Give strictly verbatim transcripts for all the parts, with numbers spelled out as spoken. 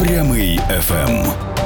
Прямий еф ем.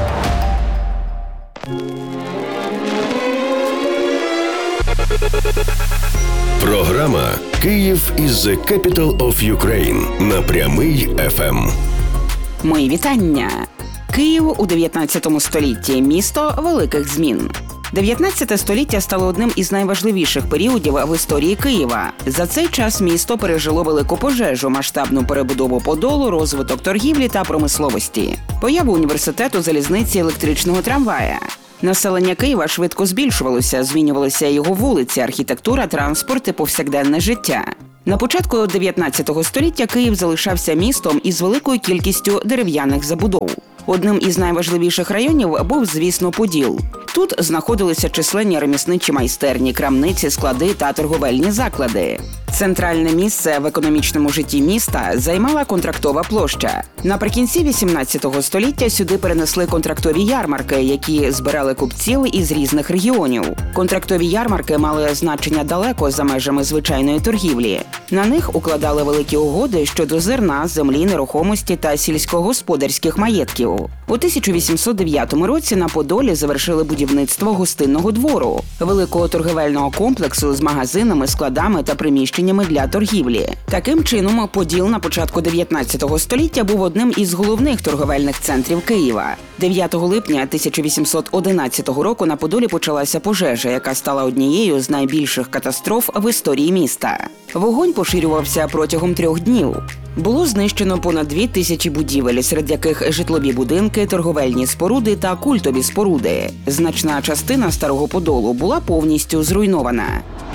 Програма «Київ is the capital of Ukraine» на Прямий еф ем. Мої вітання. Київ у дев'ятнадцятому столітті – місто великих змін. дев'ятнадцяте століття стало одним із найважливіших періодів в історії Києва. За цей час місто пережило велику пожежу, масштабну перебудову Подолу, розвиток торгівлі та промисловості, появу університету, залізниці, електричного трамвая. Населення Києва швидко збільшувалося, змінювалися його вулиці, архітектура, транспорт і повсякденне життя. На початку дев'ятнадцятого століття Київ залишався містом із великою кількістю дерев'яних забудов. Одним із найважливіших районів був, звісно, Поділ. Тут знаходилися численні ремісничі майстерні, крамниці, склади та торговельні заклади. Центральне місце в економічному житті міста займала контрактова площа. Наприкінці вісімнадцятого століття сюди перенесли контрактові ярмарки, які збирали купців із різних регіонів. Контрактові ярмарки мали значення далеко за межами звичайної торгівлі. На них укладали великі угоди щодо зерна, землі, нерухомості та сільськогосподарських маєтків. У тисяча вісімсот дев'ятому році на Подолі завершили будівництво гостинного двору, великого торговельного комплексу з магазинами, складами та приміщеннями для торгівлі. Таким чином, Поділ на початку дев'ятнадцятого століття був одним із головних торговельних центрів Києва. дев'ятого липня тисяча вісімсот одинадцятого року на Подолі почалася пожежа, яка стала однією з найбільших катастроф в історії міста. Вогонь поширювався протягом трьох днів. Було знищено понад дві тисячі будівель, серед яких житлові будинки, торговельні споруди та культові споруди. Значна частина Старого Подолу була повністю зруйнована.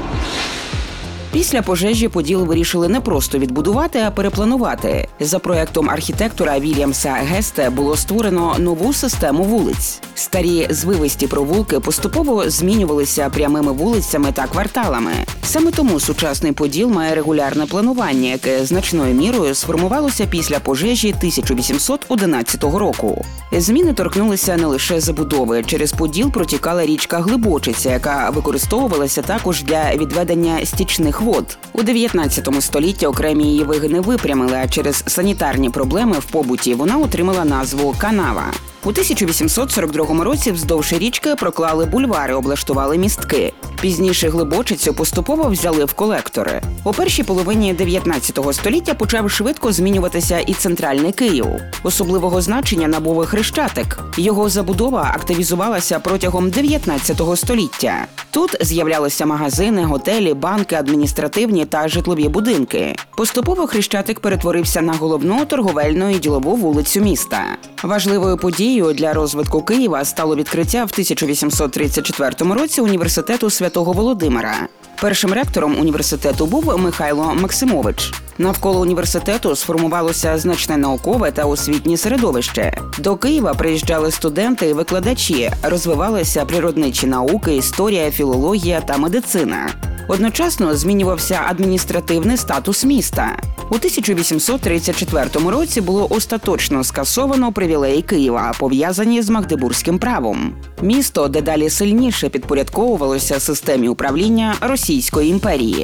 Після пожежі Поділ вирішили не просто відбудувати, а перепланувати. За проектом архітектора Вільямса Гесте було створено нову систему вулиць. Старі звивисті провулки поступово змінювалися прямими вулицями та кварталами. Саме тому сучасний Поділ має регулярне планування, яке значною мірою сформувалося після пожежі тисяча вісімсот одинадцятого року. Зміни торкнулися не лише забудови. Через Поділ протікала річка Глибочиця, яка використовувалася також для відведення стічних вод. У дев'ятнадцятому столітті окремі її вигини випрямили, а через санітарні проблеми в побуті вона отримала назву «Канава». У тисяча вісімсот сорок другому році вздовж річки проклали бульвари, облаштували містки. Пізніше Глибочицю поступово взяли в колектори. У першій половині дев'ятнадцятого століття почав швидко змінюватися і центральний Київ. Особливого значення набув Хрещатик. Його забудова активізувалася протягом дев'ятнадцятого століття. Тут з'являлися магазини, готелі, банки, адміністративні та житлові будинки. Поступово Хрещатик перетворився на головну торговельну і ділову вулицю міста. Важливою подією для розвитку Києва стало відкриття в тисяча вісімсот тридцять четвертому році університету Святого Володимира. Першим ректором університету був Михайло Максимович. Навколо університету сформувалося значне наукове та освітнє середовище. До Києва приїжджали студенти і викладачі, розвивалися природничі науки, історія, філологія та медицина. Одночасно змінювався адміністративний статус міста. У тисяча вісімсот тридцять четвертому році було остаточно скасовано привілеї Києва, пов'язані з Магдебурзьким правом. Місто дедалі сильніше підпорядковувалося системі управління Російської імперії.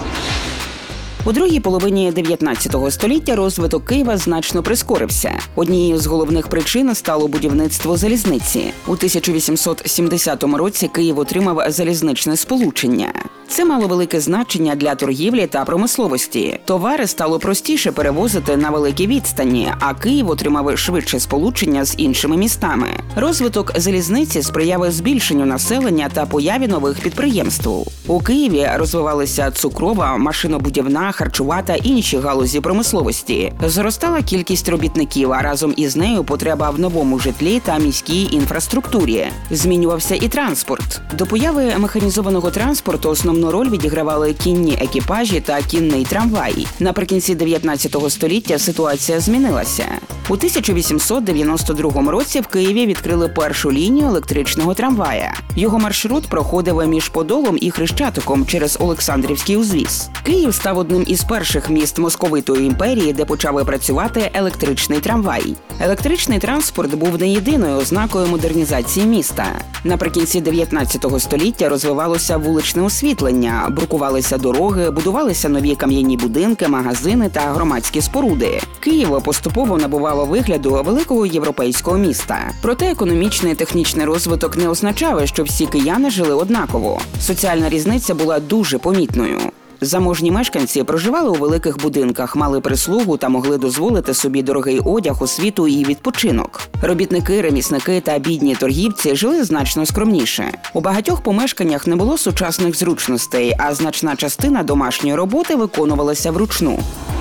У другій половині дев'ятнадцятого століття розвиток Києва значно прискорився. Однією з головних причин стало будівництво залізниці. У тисяча вісімсот сімдесятому році Київ отримав залізничне сполучення. Це мало велике значення для торгівлі та промисловості. Товари стало простіше перевозити на великі відстані, а Київ отримав швидше сполучення з іншими містами. Розвиток залізниці сприяв збільшенню населення та появі нових підприємств. У Києві розвивалися цукрова, машинобудівна, харчова та інші галузі промисловості. Зростала кількість робітників, а разом із нею потреба в новому житлі та міській інфраструктурі. Змінювався і транспорт. До появи механізованого транспорту основну роль відігравали кінні екіпажі та кінний трамвай. Наприкінці дев'ятнадцятого століття ситуація змінилася. У тисяча вісімсот дев'яносто другому році в Києві відкрили першу лінію електричного трамвая. Його маршрут проходив між Подолом і Хрещатиком через Олександрівський узвіз. Київ став одним із перших міст Московитої імперії, де почав працювати електричний трамвай. Електричний транспорт був не єдиною ознакою модернізації міста. Наприкінці дев'ятнадцятого століття розвивалося вуличне освітлення, освітлення, брукувалися дороги, будувалися нові кам'яні будинки, магазини та громадські споруди. Київ поступово набувало вигляду великого європейського міста. Проте економічний і технічний розвиток не означав, що всі кияни жили однаково. Соціальна різниця була дуже помітною. Заможні мешканці проживали у великих будинках, мали прислугу та могли дозволити собі дорогий одяг, освіту і відпочинок. Робітники, ремісники та бідні торгівці жили значно скромніше. У багатьох помешканнях не було сучасних зручностей, а значна частина домашньої роботи виконувалася вручну.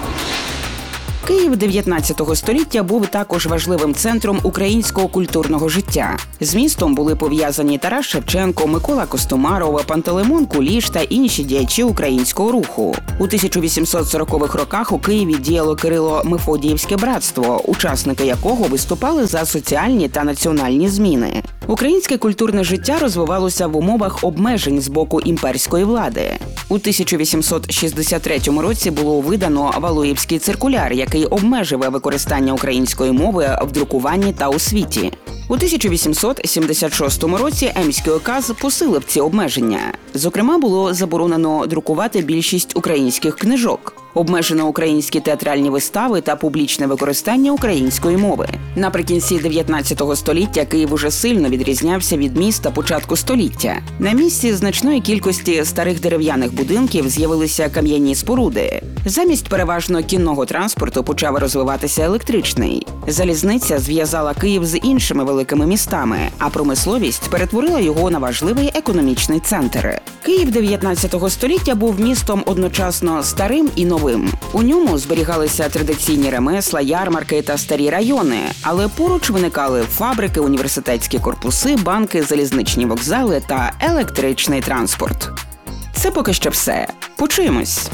Київ дев'ятнадцятого століття був також важливим центром українського культурного життя. З містом були пов'язані Тарас Шевченко, Микола Костомаров, Пантелеймон Куліш та інші діячі українського руху. У тисяча вісімсот сорокових роках у Києві діяло Кирило-Мефодіївське братство, учасники якого виступали за соціальні та національні зміни. Українське культурне життя розвивалося в умовах обмежень з боку імперської влади. У тисяча вісімсот шістдесят третьому році було видано Валуєвський циркуляр, який обмежив використання української мови в друкуванні та освіті. У тисяча вісімсот сімдесят шостому році Емський указ посилив ці обмеження. Зокрема, було заборонено друкувати більшість українських книжок. Обмежено українські театральні вистави та публічне використання української мови. Наприкінці дев'ятнадцятого століття Київ уже сильно відрізнявся від міста початку століття. На місці значної кількості старих дерев'яних будинків з'явилися кам'яні споруди. Замість переважно кінного транспорту почав розвиватися електричний. Залізниця зв'язала Київ з іншими великими містами, а промисловість перетворила його на важливий економічний центр. Київ дев'ятнадцятого століття був містом одночасно старим і новим. У ньому зберігалися традиційні ремесла, ярмарки та старі райони, але поруч виникали фабрики, університетські корпуси, банки, залізничні вокзали та електричний транспорт. Це поки що все. Почуємось!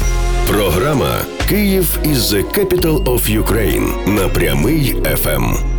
Програма «Київ is the capital of Ukraine» на Прямий еф ем.